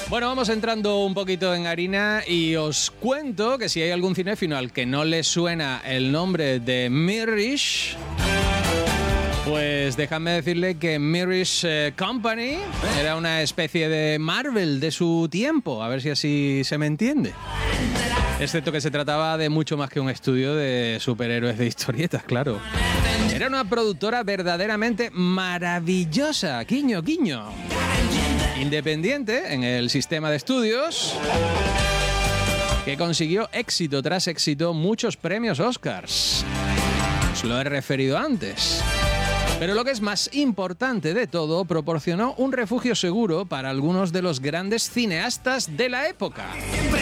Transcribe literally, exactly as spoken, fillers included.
Bueno, vamos entrando un poquito en harina y os cuento que si hay algún cinéfilo al que no le suena el nombre de Mirish, pues déjame decirle que Mirish eh, Company era una especie de Marvel de su tiempo, a ver si así se me entiende. Excepto que se trataba de mucho más que un estudio de superhéroes de historietas, claro. Era una productora verdaderamente maravillosa, guiño, guiño. Independiente en el sistema de estudios, que consiguió éxito tras éxito, muchos premios Oscars. Os lo he referido antes. Pero lo que es más importante de todo, proporcionó un refugio seguro para algunos de los grandes cineastas de la época.